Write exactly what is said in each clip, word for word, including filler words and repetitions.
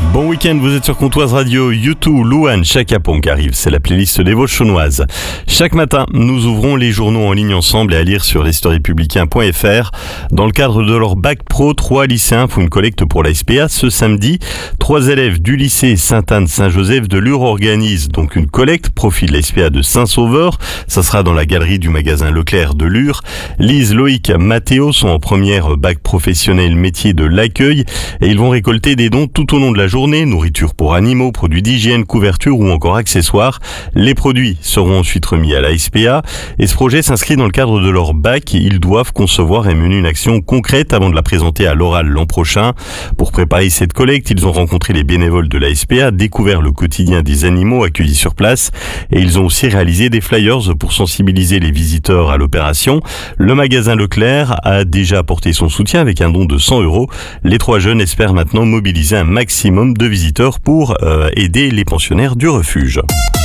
Bon week-end, vous êtes sur Comtoise Radio, U deux, Louane, Chaka Ponk arrive, c'est la playlist des Vosges chaunoises. Chaque matin, nous ouvrons les journaux en ligne ensemble et à lire sur l'historiepublicain point f r. Dans le cadre de leur bac pro, trois lycéens font une collecte pour la S P A ce samedi. Trois élèves du lycée Sainte-Anne-Saint-Joseph de Lure organisent donc une collecte profit de la S P A de Saint-Sauveur. Ça sera dans la galerie du magasin Leclerc de Lure. Lise, Loïc, Mathéo sont en première bac professionnel métier de l'accueil et ils vont récolter des dons tout au long de la journée. Nourriture pour animaux, produits d'hygiène, couverture ou encore accessoires. Les produits seront ensuite remis à la S P A et ce projet s'inscrit dans le cadre de leur bac. Ils doivent concevoir et mener une action concrète avant de la présenter à l'oral l'an prochain. Pour préparer cette collecte, ils ont rencontré les bénévoles de la S P A, découvert le quotidien des animaux accueillis sur place et ils ont aussi réalisé des flyers pour sensibiliser les visiteurs à l'opération. Le magasin Leclerc a déjà apporté son soutien avec un don de cent euros. Les trois jeunes espèrent maintenant mobiliser un maximum de visiteurs pour euh, aider les pensionnaires du refuge.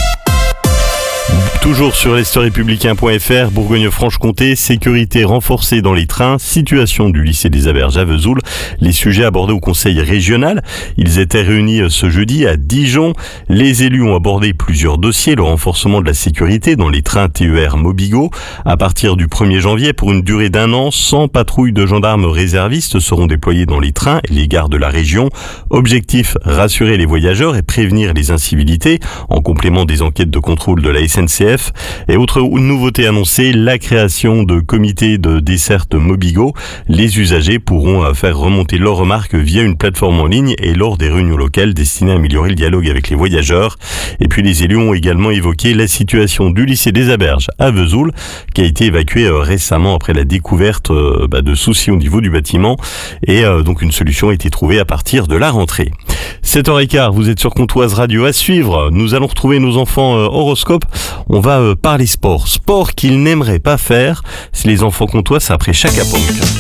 Toujours sur l'historiepublicain point f r, Bourgogne-Franche-Comté, sécurité renforcée dans les trains, situation du lycée des Aberges à Vesoul, les sujets abordés au conseil régional. Ils étaient réunis ce jeudi à Dijon. Les élus ont abordé plusieurs dossiers, le renforcement de la sécurité dans les trains T E R Mobigo. À partir du premier janvier, pour une durée d'un an, cent patrouilles de gendarmes réservistes seront déployées dans les trains et les gares de la région. Objectif, rassurer les voyageurs et prévenir les incivilités, en complément des enquêtes de contrôle de la S N C F. Et autre nouveauté annoncée, la création de comités de desserte Mobigo. Les usagers pourront faire remonter leurs remarques via une plateforme en ligne et lors des réunions locales destinées à améliorer le dialogue avec les voyageurs. Et puis les élus ont également évoqué la situation du lycée des Aberges à Vesoul, qui a été évacué récemment après la découverte de soucis au niveau du bâtiment. Et donc une solution a été trouvée à partir de la rentrée. sept heures quinze, vous êtes sur Comtoise Radio. À suivre, nous allons retrouver nos enfants euh, horoscope. On va euh, parler sport. Sport qu'ils n'aimeraient pas faire si les enfants comtois, c'est après Chaka Ponk.